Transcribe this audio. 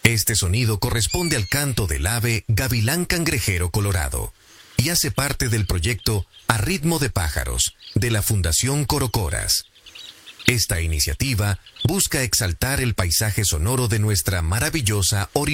Este sonido corresponde al canto del ave gavilán cangrejero colorado y hace parte del proyecto A Ritmo de Pájaros de la Fundación Corocoras. Esta iniciativa busca exaltar el paisaje sonoro de nuestra maravillosa Orinoquía.